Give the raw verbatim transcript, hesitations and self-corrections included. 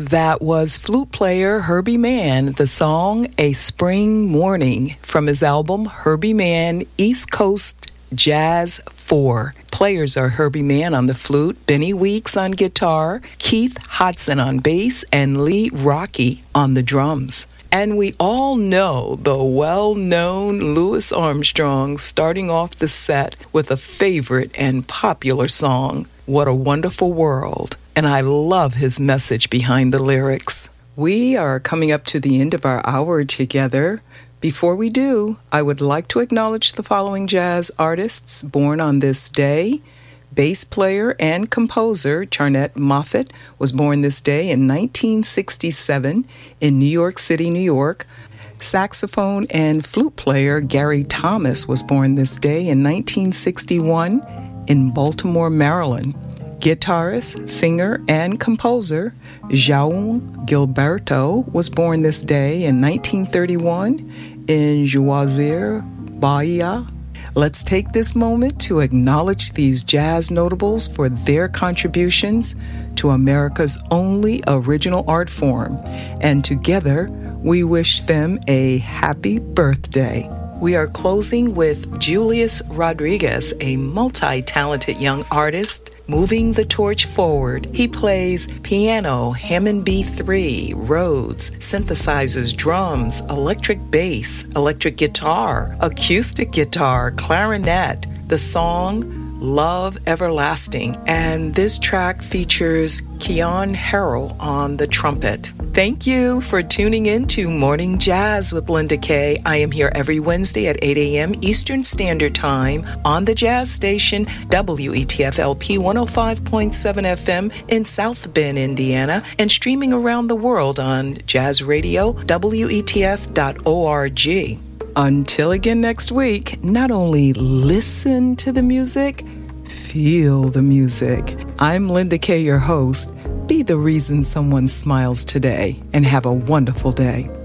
That was flute player Herbie Mann, the song A Spring Morning from his album Herbie Mann East Coast Jazz four. Players are Herbie Mann on the flute, Benny Weeks on guitar, Keith Hodson on bass, and Lee Rocky on the drums. And we all know the well-known Louis Armstrong starting off the set with a favorite and popular song, What a Wonderful World. And I love his message behind the lyrics. We are coming up to the end of our hour together. Before we do, I would like to acknowledge the following jazz artists born on this day. Bass player and composer Charnett Moffett was born this day in nineteen sixty-seven in New York City, New York. Saxophone and flute player Gary Thomas was born this day in nineteen sixty-one in Baltimore, Maryland. Guitarist, singer, and composer João Gilberto was born this day in nineteen thirty-one in Juazeiro, Bahia. Let's take this moment to acknowledge these jazz notables for their contributions to America's only original art form, and together we wish them a happy birthday. We are closing with Julius Rodriguez, a multi-talented young artist moving the torch forward. He plays piano, Hammond B three, Rhodes, synthesizers, drums, electric bass, electric guitar, acoustic guitar, clarinet. The song, Love Everlasting, and this track features Keon Harrell on the trumpet. Thank you for tuning in to Morning Jazz with Linda Kay. I am here every Wednesday at eight a.m. Eastern Standard Time on the jazz station W E T F L P one oh five point seven F M in South Bend, Indiana, and streaming around the world on Jazz Radio, W E T F dot org. Until again next week, not only listen to the music, feel the music. I'm Linda Kay, your host. Be the reason someone smiles today, and have a wonderful day.